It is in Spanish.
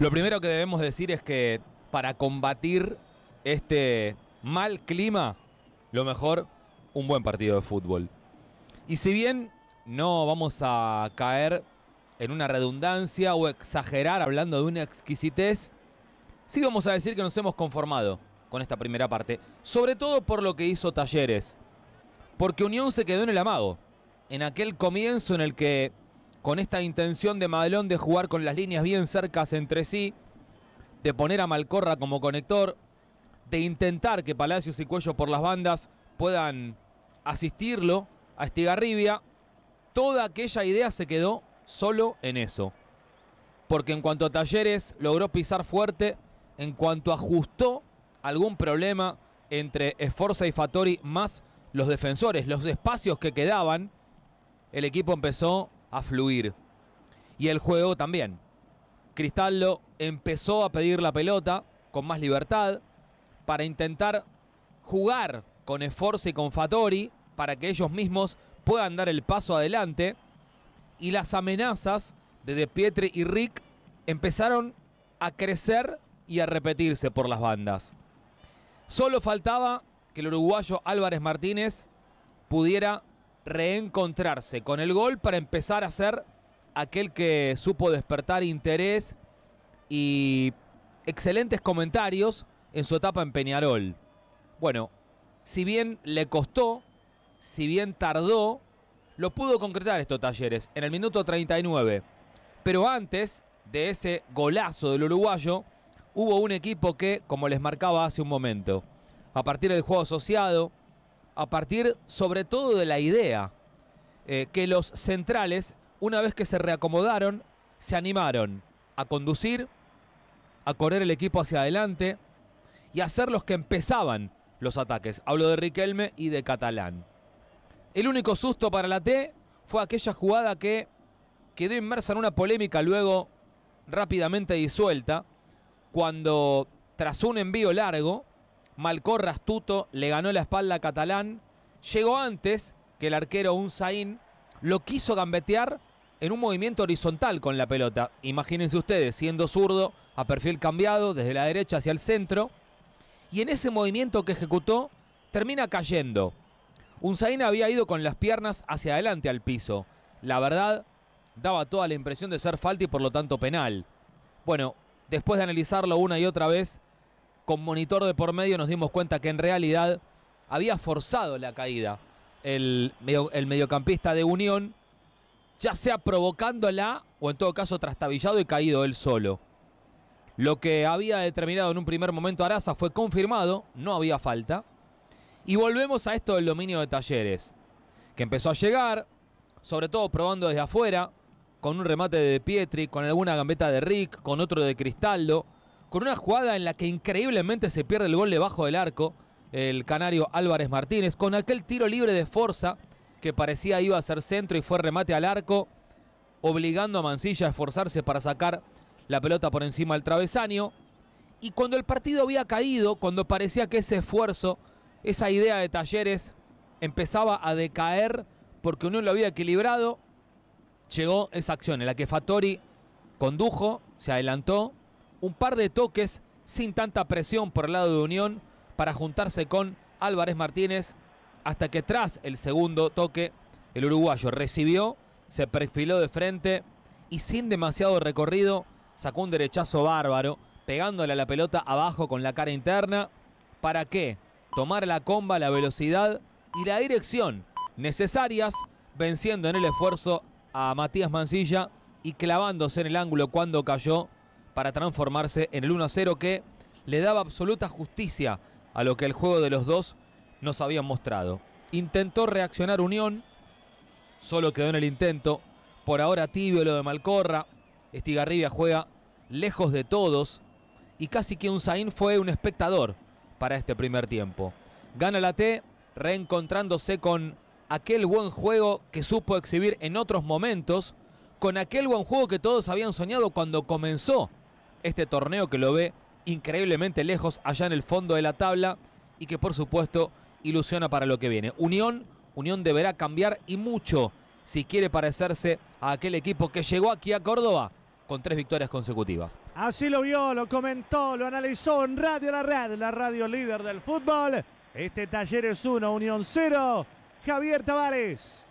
Lo primero que debemos decir es que para combatir este mal clima, lo mejor, un buen partido de fútbol. Y si bien no vamos a caer en una redundancia o exagerar hablando de una exquisitez, sí vamos a decir que nos hemos conformado con esta primera parte. Sobre todo por lo que hizo Talleres. Porque Unión se quedó en el amago. En aquel comienzo en el que, con esta intención de Madelón de jugar con las líneas bien cercas entre sí, de poner a Malcorra como conector, de intentar que Palacios y Cuello por las bandas puedan asistirlo a Estigarribia, toda aquella idea se quedó solo en eso. Porque en cuanto a Talleres logró pisar fuerte, en cuanto ajustó algún problema entre Sforza y Fattori más los defensores, los espacios que quedaban, el equipo empezó a fluir. Y el juego también. Cristaldo empezó a pedir la pelota con más libertad para intentar jugar con Sforza y con Fattori para que ellos mismos puedan dar el paso adelante. Y las amenazas de Pietri y Rick empezaron a crecer y a repetirse por las bandas. Solo faltaba que el uruguayo Álvarez Martínez pudiera reencontrarse con el gol para empezar a ser aquel que supo despertar interés y excelentes comentarios en su etapa en Peñarol. Bueno, si bien le costó, si bien tardó, lo pudo concretar estos Talleres en el minuto 39. Pero antes de ese golazo del uruguayo, hubo un equipo que, como les marcaba hace un momento, a partir del juego asociado, a partir sobre todo de la idea, que los centrales, una vez que se reacomodaron, se animaron a conducir, a correr el equipo hacia adelante y a ser los que empezaban los ataques. Hablo de Riquelme y de Catalán. El único susto para la T fue aquella jugada que quedó inmersa en una polémica luego rápidamente disuelta, cuando tras un envío largo, Malcorra astuto le ganó la espalda a Catalán, llegó antes que el arquero Unzaín, lo quiso gambetear en un movimiento horizontal con la pelota. Imagínense ustedes, siendo zurdo, a perfil cambiado, desde la derecha hacia el centro, y en ese movimiento que ejecutó, termina cayendo. Unzaín había ido con las piernas hacia adelante al piso. La verdad, daba toda la impresión de ser falta y por lo tanto penal. Bueno, después de analizarlo una y otra vez, con monitor de por medio nos dimos cuenta que en realidad había forzado la caída el mediocampista de Unión, ya sea provocándola o en todo caso trastabillado y caído él solo. Lo que había determinado en un primer momento Araza fue confirmado, no había falta. Y volvemos a esto del dominio de Talleres, que empezó a llegar, sobre todo probando desde afuera, con un remate de Pietri, con alguna gambeta de Rick, con otro de Cristaldo, con una jugada en la que increíblemente se pierde el gol debajo del arco, el canario Álvarez Martínez, con aquel tiro libre de Sforza que parecía iba a ser centro y fue remate al arco, obligando a Mansilla a esforzarse para sacar la pelota por encima del travesaño. Y cuando el partido había caído, cuando parecía que ese esfuerzo, esa idea de Talleres empezaba a decaer porque Unión lo había equilibrado, llegó esa acción en la que Fattori condujo, se adelantó, un par de toques sin tanta presión por el lado de Unión para juntarse con Álvarez Martínez, hasta que tras el segundo toque el uruguayo recibió, se perfiló de frente y sin demasiado recorrido sacó un derechazo bárbaro, pegándole a la pelota abajo con la cara interna. ¿Para qué? Tomar la comba, la velocidad y la dirección necesarias, venciendo en el esfuerzo a Matías Mansilla y clavándose en el ángulo cuando cayó para transformarse en el 1-0 que le daba absoluta justicia a lo que el juego de los dos nos había mostrado. Intentó reaccionar Unión, solo quedó en el intento. Por ahora tibio lo de Malcorra. Estigarribia juega lejos de todos y casi que Unzaín fue un espectador para este primer tiempo. Gana la T, reencontrándose con aquel buen juego que supo exhibir en otros momentos, con aquel buen juego que todos habían soñado cuando comenzó este torneo, que lo ve increíblemente lejos allá en el fondo de la tabla y que por supuesto ilusiona para lo que viene. Unión deberá cambiar y mucho si quiere parecerse a aquel equipo que llegó aquí a Córdoba con 3 victorias consecutivas. Así lo vio, lo comentó, lo analizó en Radio La Red, la radio líder del fútbol. Este Talleres 1, Unión 0. Javier Tavares.